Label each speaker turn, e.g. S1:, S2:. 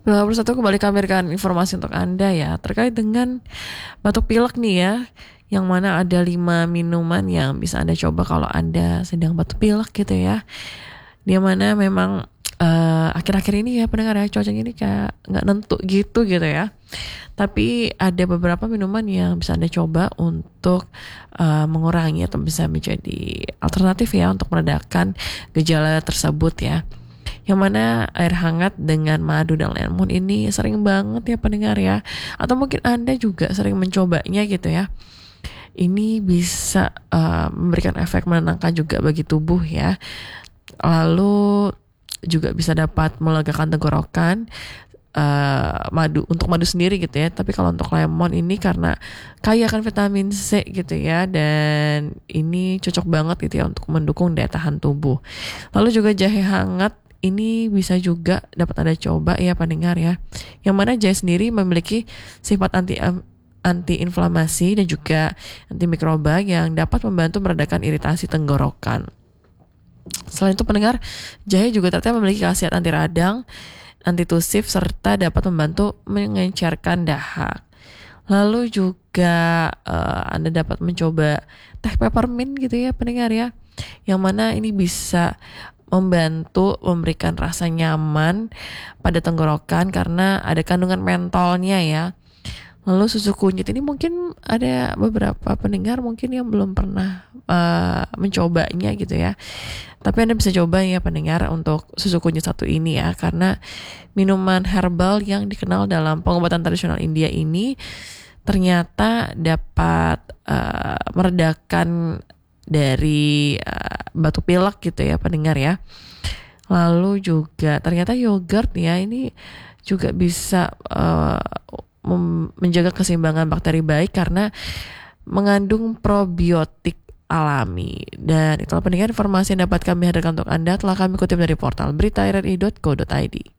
S1: 91 kembali kami berikan informasi untuk Anda ya, terkait dengan batuk pilek nih ya, yang mana ada 5 minuman yang bisa Anda coba kalau Anda sedang batuk pilek gitu ya. Di mana memang akhir-akhir ini ya pendengar ya, cuacanya ini kayak nggak nentu gitu ya. Tapi ada beberapa minuman yang bisa Anda coba untuk mengurangi atau bisa menjadi alternatif ya untuk meredakan gejala tersebut ya. Yang mana air hangat dengan madu dan lemon ini sering banget ya pendengar ya. Atau mungkin Anda juga sering mencobanya gitu ya. Ini bisa memberikan efek menenangkan juga bagi tubuh ya. Lalu juga bisa dapat melegakan tenggorokan. Madu sendiri gitu ya, tapi kalau untuk lemon ini karena kaya akan vitamin C gitu ya, dan ini cocok banget gitu ya untuk mendukung daya tahan tubuh. Lalu juga jahe hangat ini bisa juga dapat Anda coba ya pendengar ya, yang mana jahe sendiri memiliki sifat anti-inflamasi dan juga antimikroba yang dapat membantu meredakan iritasi tenggorokan. Selain itu pendengar, jahe juga ternyata memiliki khasiat anti radang, antitusif, serta dapat membantu mengencerkan dahak. Lalu juga Anda dapat mencoba teh peppermint gitu ya pendengar ya, yang mana ini bisa membantu memberikan rasa nyaman pada tenggorokan karena ada kandungan mentolnya ya. Lalu susu kunyit ini mungkin ada beberapa pendengar mungkin yang belum pernah mencobanya gitu ya. Tapi Anda bisa coba ya pendengar untuk susu kunyit satu ini ya, karena minuman herbal yang dikenal dalam pengobatan tradisional India ini ternyata dapat meredakan dari batuk pilek gitu ya pendengar ya. Lalu juga ternyata yogurt ya ini juga bisa menjaga keseimbangan bakteri baik karena mengandung probiotik alami. Dan itulah pendengar informasi yang dapat kami hadirkan untuk Anda, telah kami kutip dari portal berita rri.co.id.